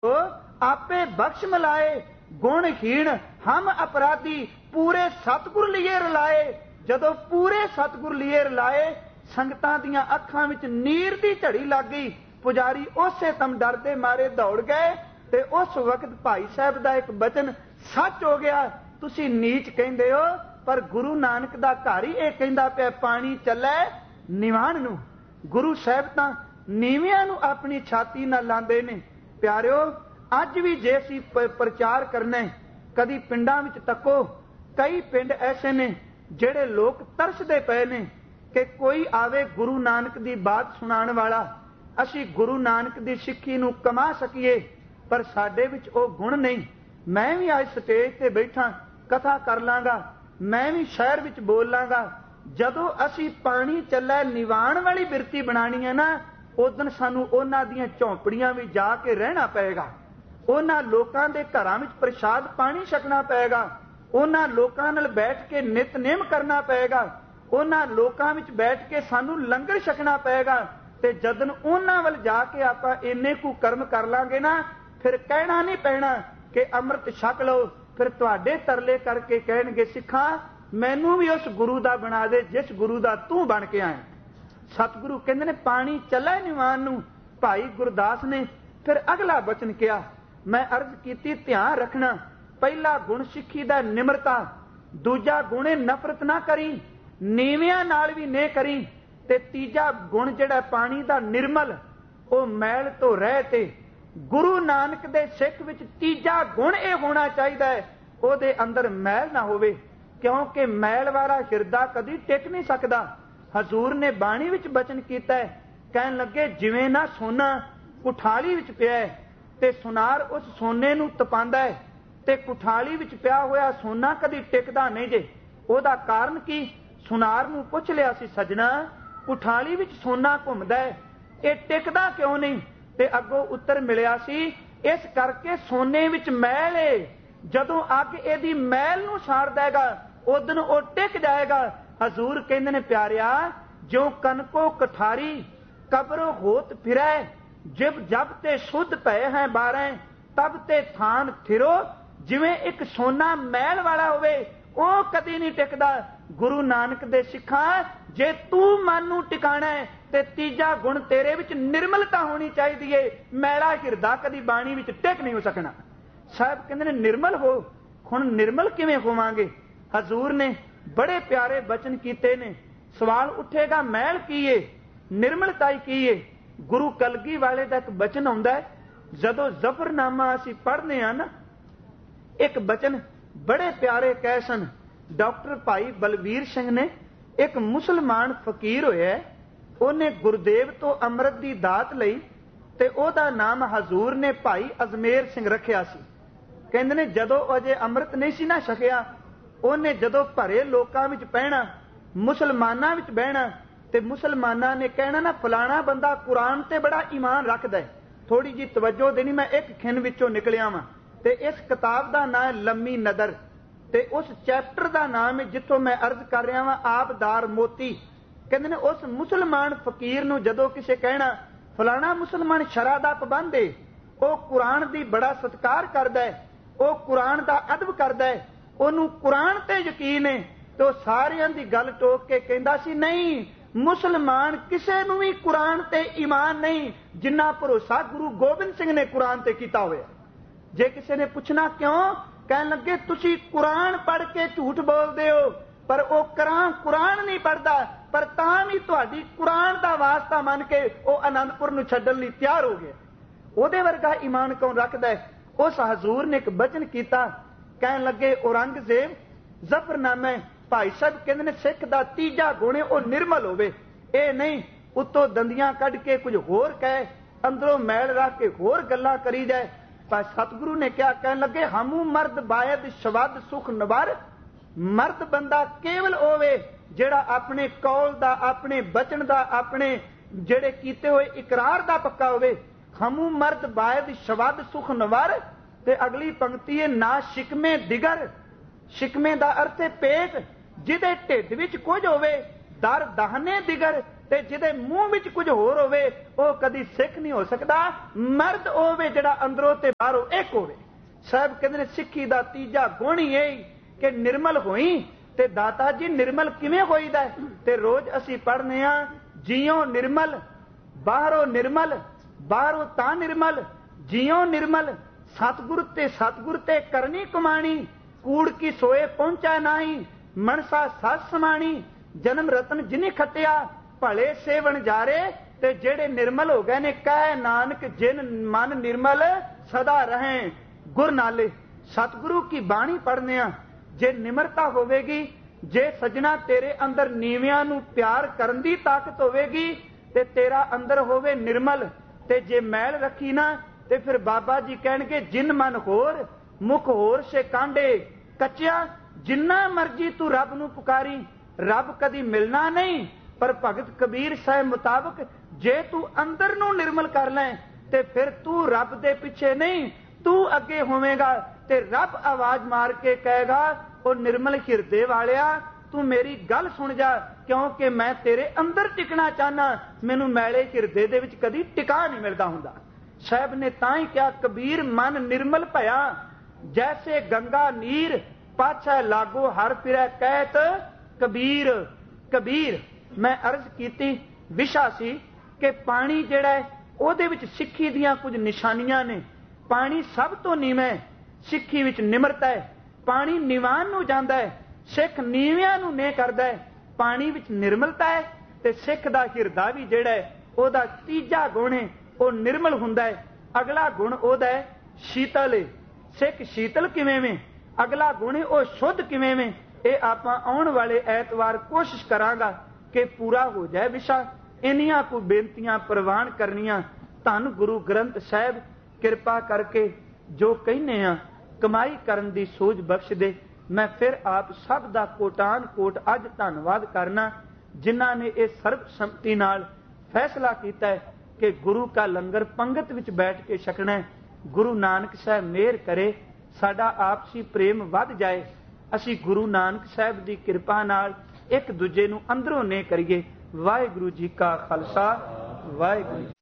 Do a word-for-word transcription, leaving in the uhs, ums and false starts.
आपे बख्श मिलाए, गुणहीन हम अपराधी, पूरे सतगुर लिए रलाए। जदों पूरे सतगुर लिए रलाए, संगतां दियां अखां विच नीर दी झड़ी लग गई। पुजारी उसे तम डरदे मारे दौड़ गए ते उस वक्त भाई साहब दा एक बचन सच हो गया। तुसी नीच कहंदे हो, पर गुरु नानक दा घर ही यह कहंदा पिया पानी चलै निवाण नूं। गुरु साहब तां नीवियां नूं अपनी छाती नाल लांदे ने। प्यारिओ, अज भी जे असीं प्रचार करना है, कदी पिंडां विच तक्को, कई पिंड ऐसे ने जिहड़े लोग तरसदे पए ने कि कोई आवे गुरु नानक दी बात सुनाण वाला, असीं गुरु नानक दी सिੱਖੀ नूं कमा सकीए, पर साडे विच ਉਹ गुण नहीं। मैं भी अज स्टेज ते बैठा कथा कर लांगा, मैं भी शहर विच बोल लांगा। जदों असीं पानी चलै निवाण वाली बिरती बनानी है ना, उदन सानूं उन्हां दीयां झोंपड़ियां विच जा के रहना पएगा, उन्हां लोकां दे घरां विच प्रसाद पानी छकना पएगा, उन्हां लोकां नाल बैठ के नितनेम करना पएगा, उन्हां लोकां विच बैठ के सानूं लंगर छकना पएगा। ते जदन उन्हां वल जाके आपां इन्ने कु कर्म कर लांगे ना, फिर कहना नहीं पैना कि अमृत छक लो। फिर तुहाडे तरले करके कहणगे, सिखा मैनू भी उस गुरु दा बना दे जिस गुरु दा तू बन के आए। सतगुरु कहंदे ने पानी चलै निवाण नूं। भाई गुरदास ने फिर अगला बचन किया, मैं अर्ज कीती ध्यान रखना, पहला गुण सिੱਖੀ दा निमरता, दूजा गुण नफरत ना करी, नीवियां नाल भी नहीं करी, ते तीजा गुण जिहड़ा पानी दा निर्मल, ਉਹ मैल तो रह ते। गुरु नानक दे सिੱਖ विच तीजा गुण यह होना चाहिए है, ਉਹਦੇ अंदर मैल ना होवे, क्योंकि मैल वाला हिरदा कदी टिक नहीं सकता। हजूर ने बाणी विच बचन कीता है, कहन लगे जिवें ना सोना कुठाली विच पिया है ते सुनार उस सोने नूं तपांदा है, ते कुठाली विच पिया होया सोना कदी टिकदा नहीं जे। ਉਹਦਾ कारण की? सुनार नूं पुछ लिया सी, सजना कुठाली विच सोना घुमदा है, ये टिकदा क्यों नहीं? ते अगों उत्तर मिलिया सी, इस करके सोने विच मैल है, जदों अग इहदी मैल नूं साड़ देगा उदन वो टिक जाएगा। हजूर कहंदे ने प्यारिया, जो कनको कठारी कबरों होत फिरै, जिब जब ते शुद्ध पए हैं बारें, तब ते थान थिरो। जिवें एक सोना मैल वाला होवे, ਉਹ कदी नहीं टिकदा। गुरु नानक दे सिखा, जे तू मन नूं टिकाणा है ते तीजा गुण तेरे विच निर्मलता होनी चाहिए। मैला हिरदा कदी बाणी विच टिक नहीं हो सकना। साहब कहंदे ने निर्मल हो। हुण निर्मल किवें होवांगे? हजूर ने बड़े प्यारे बचन कीते ने। सवाल उठेगा मैल की है, निर्मलता की है? गुरु कलगी वाले दा एक बचन आउंदा है, जदों जफरनामा असीं पढ़दे हां ना, एक बचन बड़े प्यारे कह सन। डॉक्टर भाई बलवीर सिंह ने, एक मुसलमान फकीर होया, उन्हें गुरदेव तो अमृत की दात लई ते ओदा नाम हजूर ने भाई अजमेर सिंह रखिया सी। कहंदे ने जदों अजे अमृत नहीं सी ना छकिया, उन्हें जदों भरे लोकां विच बहना, मुसलमानां विच बहना, ते मुसलमानां ने कहना ना फलाना बंदा कुरान ते बड़ा ईमान रखदा है, थोड़ी जी तवज्जो देनी। मैं एक खिन विचों निकलिया वां ते इस किताब का नाम है लम्मी नदर, ते उस चैप्टर का नाम है जिथों मैं अर्ज कर रहा वां आपदार मोती। कहंदे ने उस मुसलमान फकीर नूं जदों किसे कहना फलाना मुसलमान शरा दा पाबंद है, वह कुरान दी बड़ा सत्कार करदा है, वह कुरान दा अदब करदा है, उहनूं कुरान ते यकीन है, तो सारियां दी गल टोक के कहंदा सी नहीं, मुसलमान किसे नूं भी कुरान ते ईमान नहीं जिन्ना भरोसा गुरु गोबिंद सिंह ने कुरान ते कीता होया। जे किसी ने पूछना क्यों, कहन लगे तुसी कुरान पढ़ के झूठ बोलते हो, पर वो कुरान कुरान नहीं पढ़ता, पर तां भी तुहाडी कुरान का वास्ता मन के वो आनंदपुर नूं छड्डण लई तैयार हो गया। ਉਹਦੇ वर्गा ईमान कौन रखता है? उस हजूर ने एक बचन किया, कहन लगे औरंगजेब जफरनामा भाई साहब कहंदे ने सिख दा तीजा गुण वो निर्मल होवे, ये नहीं उत्तों दंदियां कढ़ के कुछ होर कहे, अंदरों मैल रख के होर गल्लां करी जाए। पर सतगुरु ने क्या कहन लगे, हमू मर्द बायद शवद सुख नवर। मर्द बंदा केवल होवे जेड़ा अपने कौल दा, अपने बचन दा, अपने जेड़े कीते हुए इकरार दा पक्का होवे। हमू मर्द बायद शवद सुख नवर। ते अगली पंक्ति है ना शिकमे दिगर। शिकमे दा अर्थ है पेट, जिदे ढिड विच कुछ होवे, दर दाहने दिगर, ਤੇ ਜਿਹਦੇ ਮੂੰਹ ਵਿੱਚ ਕੁਝ ਹੋਰ ਹੋਵੇ ਉਹ ਕਦੀ ਸਿੱਖ ਨਹੀਂ ਹੋ ਸਕਦਾ। ਮਰਦ ਹੋਵੇ ਜਿਹੜਾ ਅੰਦਰੋਂ ਤੇ ਬਾਹਰੋਂ ਇੱਕ ਹੋਵੇ। ਸਾਹਿਬ ਕਹਿੰਦੇ ਨੇ ਸਿੱਖੀ ਦਾ ਤੀਜਾ ਗੁਣ ਹੀ ਇਹ ਕਿ ਨਿਰਮਲ ਹੋਈ। ਤੇ ਦਾਤਾ ਜੀ ਨਿਰਮਲ ਕਿਵੇਂ ਹੋਈਦਾ? ਤੇ ਰੋਜ਼ ਅਸੀਂ ਪੜ੍ਹਨੇ ਆ ਜਿਉ ਨਿਰਮਲ ਬਾਹਰੋਂ ਨਿਰਮਲ, ਬਾਹਰੋਂ ਤਾਂ ਨਿਰਮਲ ਜਿਉ ਨਿਰਮਲ, ਸਤਿਗੁਰ ਤੇ ਸਤਿਗੁਰ ਤੇ ਕਰਨੀ ਕਮਾਣੀ, ਕੂੜ ਕੀ ਸੋਏ ਪਹੁੰਚਾ ਨਹੀਂ, ਮਨਸਾ ਸੱਸ ਸਮਾਣੀ, ਜਨਮ ਰਤਨ ਜਿਨੀ ਖੱਟਿਆ ਭਲੇ ਸੇਵਨ ਜਾਰੇ। ਤੇ ਜਿਹੜੇ ਨਿਰਮਲ ਹੋ ਗਏ ਨੇ ਕਹਿ ਨਾਨਕ ਜਿਨ ਮਨ ਨਿਰਮਲ ਸਦਾ ਰਹੇ ਗੁਰ ਨਾਲੇ। ਸਤਿਗੁਰੂ ਕੀ ਬਾਣੀ ਪੜ੍ਹਨੇ ਆ ਜੇ ਨਿਮਰਤਾ ਹੋਵੇਗੀ, ਜੇ ਸਜਣਾ ਤੇਰੇ ਅੰਦਰ ਨੀਵਿਆਂ ਨੂੰ ਪਿਆਰ ਕਰਨ ਦੀ ਤਾਕਤ ਹੋਵੇਗੀ ਤੇ ਤੇਰਾ ਅੰਦਰ ਹੋਵੇ ਨਿਰਮਲ, ਤੇ ਜੇ ਮੈਲ ਰੱਖੀ ਨਾ ਤੇ ਫਿਰ ਬਾਬਾ ਜੀ ਕਹਿਣਗੇ ਜਿਨ ਮਨ ਹੋਰ ਮੁਖ ਹੋਰ ਸੇ ਕਾਂਡੇ ਕੱਚਿਆ। ਜਿੰਨਾ ਮਰਜੀ ਤੂੰ ਰੱਬ ਨੂੰ ਪੁਕਾਰੀ, ਰੱਬ ਕਦੀ ਮਿਲਣਾ ਨਹੀਂ। ਪਰ ਭਗਤ ਕਬੀਰ ਸਾਹਿਬ ਮੁਤਾਬਕ ਜੇ ਤੂੰ ਅੰਦਰ ਨੂੰ ਨਿਰਮਲ ਕਰ ਲੈ ਤੇ ਫਿਰ ਤੂੰ ਰੱਬ ਦੇ ਪਿੱਛੇ ਨਹੀਂ, ਤੂੰ ਅੱਗੇ ਹੋਵੇਂਗਾ। ਤੇ ਰੱਬ ਆਵਾਜ਼ ਮਾਰ ਕੇ ਕਹੇਗਾ ਉਹ ਨਿਰਮਲ ਹਿਰਦੇ ਵਾਲਿਆ ਤੂੰ ਮੇਰੀ ਗੱਲ ਸੁਣ ਜਾ, ਕਿਉਂਕਿ ਮੈਂ ਤੇਰੇ ਅੰਦਰ ਟਿਕਣਾ ਚਾਹਨਾ। ਮੈਨੂੰ ਮੈਲੇ ਹਿਰਦੇ ਦੇ ਵਿੱਚ ਕਦੀ ਟਿਕਾ ਨਹੀਂ ਮਿਲਦਾ ਹੁੰਦਾ। ਸਾਹਿਬ ਨੇ ਤਾਂ ਹੀ ਕਿਹਾ ਕਬੀਰ ਮਨ ਨਿਰਮਲ ਭਇਆ, ਜੈਸੇ ਗੰਗਾ ਨੀਰ ਪਾਛੈ ਲਾਗੋ ਹਰ ਫਿਰੈ ਕਹਿਤ ਕਬੀਰ। ਕਬੀਰ ਮੈਂ ਅਰਜ਼ ਕੀਤੀ ਵਿਸ਼ਾ ਸੀ ਕਿ ਪਾਣੀ ਜਿਹੜਾ ਉਹਦੇ ਵਿੱਚ ਸਿੱਖੀ ਦੀਆਂ ਕੁਝ ਨਿਸ਼ਾਨੀਆਂ ਨੇ। ਪਾਣੀ ਸਭ ਤੋਂ ਨੀਵੇਂ, ਸਿੱਖੀ ਵਿੱਚ ਨਿਮਰਤਾ ਹੈ। ਪਾਣੀ ਨਿਵਾਨ ਨੂੰ ਜਾਂਦਾ ਹੈ, ਸਿੱਖ ਨੀਵਿਆਂ ਨੂੰ ਨੇ ਕਰਦਾ ਹੈ। ਪਾਣੀ ਵਿੱਚ ਨਿਰਮਲਤਾ ਹੈ ਤੇ ਸਿੱਖ ਦਾ ਹਿਰਦਾ ਵੀ ਜਿਹੜਾ ਹੈ ਉਹਦਾ ਤੀਜਾ ਗੁਣ ਹੈ ਉਹ ਨਿਰਮਲ ਹੁੰਦਾ ਹੈ। ਅਗਲਾ ਗੁਣ ਉਹਦਾ ਹੈ ਸ਼ੀਤਲ ਹੈ। ਸਿੱਖ ਸ਼ੀਤਲ ਕਿਵੇਂ ਵੇਂ? ਅਗਲਾ ਗੁਣ ਉਹ ਸ਼ੁੱਧ ਕਿਵੇਂ ਵੇਂ? ਇਹ ਆਪਾਂ ਆਉਣ ਵਾਲੇ ਐਤਵਾਰ ਕੋਸ਼ਿਸ਼ ਕਰਾਂਗਾ ਕਿ ਪੂਰਾ ਹੋ ਜਾਏ ਵਿਸ਼ਾ। ਇੰਨੀਆਂ ਕੋਈ ਬੇਨਤੀਆਂ ਪ੍ਰਵਾਨ ਕਰਨੀਆਂ। ਧੰਨ ਗੁਰੂ ਗ੍ਰੰਥ ਸਾਹਿਬ ਕਿਰਪਾ ਕਰਕੇ ਜੋ ਕਹਿੰਦੇ ਆ ਕਮਾਈ ਕਰਨ ਦੀ ਸੋਝ ਬਖਸ਼ ਦੇ। ਮੈਂ ਫਿਰ ਆਪ ਸਭ ਦਾ ਕੋਟਾਨ ਕੋਟ ਅੱਜ ਧੰਨਵਾਦ ਕਰਨਾ ਜਿਨ੍ਹਾਂ ਨੇ ਇਹ ਸਰਬਸੰਮਤੀ ਨਾਲ ਫੈਸਲਾ ਕੀਤਾ ਹੈ ਕਿ ਗੁਰੂ ਕਾ ਲੰਗਰ ਪੰਗਤ ਵਿੱਚ ਬੈਠ ਕੇ ਛਕਣਾ। ਗੁਰੂ ਨਾਨਕ ਸਾਹਿਬ ਮਿਹਰ ਕਰੇ ਸਾਡਾ ਆਪਸੀ ਪ੍ਰੇਮ ਵੱਧ ਜਾਏ, ਅਸੀਂ ਗੁਰੂ ਨਾਨਕ ਸਾਹਿਬ ਦੀ ਕਿਰਪਾ ਨਾਲ ਇੱਕ ਦੂਜੇ ਨੂੰ ਅੰਦਰੋਂ ਨੇ ਕਰੀਏ। ਵਾਹਿਗੁਰੂ ਜੀ ਕਾ ਖਾਲਸਾ, ਵਾਹਿਗੁਰੂ।